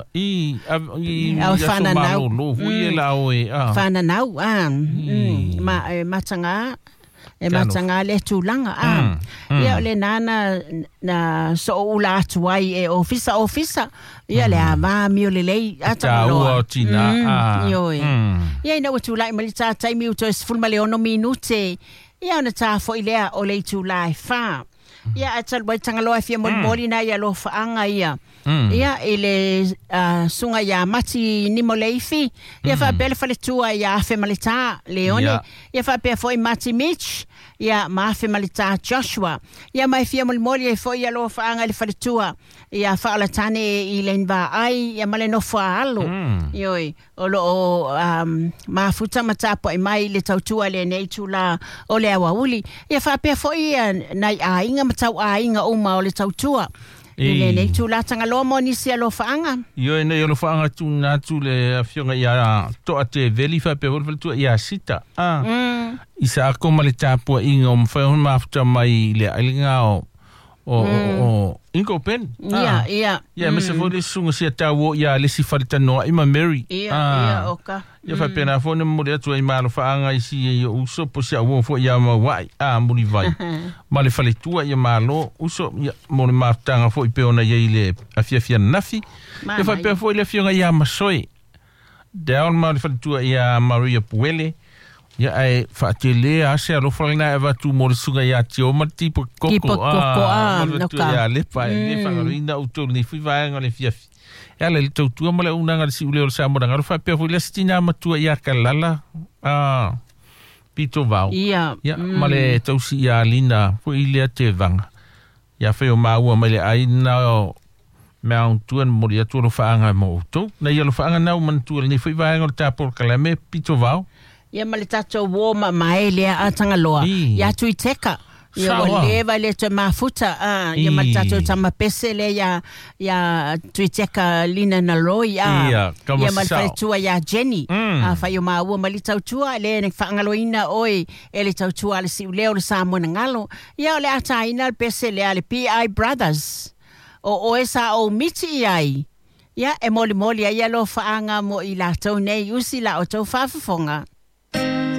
Au whananau. Whananau, matanga. E matanga le tūlanga. Ia le nana na so ula atu ai e ofisa. Ia le a mami o le lei. Ta ua tina. Ia ina watu lai malita taimi uto e sifulma le ono minute. Ia ona ta fo ilea o le tūlai wha. Ia atal wai tangaloa fia moli na ia lo whaanga ia. Ia ele sunga ia mati ni moleifi. Ia wha bele fale tua ia afe malita leone. Ia wha bea foi mati Mitch. Ia maafe malita Joshua. Ia mai fia moli e foi ia lo whaanga le fale tua. Ia wha ala tane i len va ai. Ia male no wha alo. Ioi. Olo o maafuta matapo i mai le tautua le nei tula o le awa uli. Ia wha bea foi ia nai a inga matau a inga uma o le tautua. Ile nei tula tanga lo mo ni sia lo faanga. Yo nei lo faanga tu na tu le afionga ia to ate veli fa pe vol tu ia sita. Isa ko male tapo inga o fa hon mafta mai le alinga o ingo pen. Ya me se vole sunga sia tawo ya le si falta no ima Mary. Ia oka. Ya fa pena fone mo le tu ai malo faanga isi o uso po sia wo fo ya ma wai mo li vai. Ma le fale tua ya malo uso ya mo le maftanga fo i pe ona ye ile afia nafi. Ya fa pe fo ile afia ya masoi. Down ma le fale tua ya Maria Puele. Ya ai fa tele a se ro falna eva tu mo sunga ya tio ma tipo koko no ka ya le pa le fa rinda auto ni fi va ngale fia ya le tu tu ma le una ngal si ule sa mo ngal fa pe fo le stina ma tu ya kalala pito vau ya ma le tu si ya linda fo ile te vanga ya fe o ma u ma le ai na Mount Tuan Moria tu fa anga mo tu na ye lo fa anga na man tu ni fi va ngal ta por kalame pito vau. Ia malitato woma maelea atanga loa. Ya tuiteka. Ia waleva le te mafuta. Ia malitato tama pese le ya tuiteka lina na loi. Ia malitatua ya Jenny. Fayo maua malitautua le ne whaangaloina oi. Ele tautua le si uleo le Samoa ngalo. Ia le ataina le pese le ale P.I. Brothers. O esa o miti ai. Ia e moli ia lo whaanga mo i la tau nei usi la o tau whafafonga.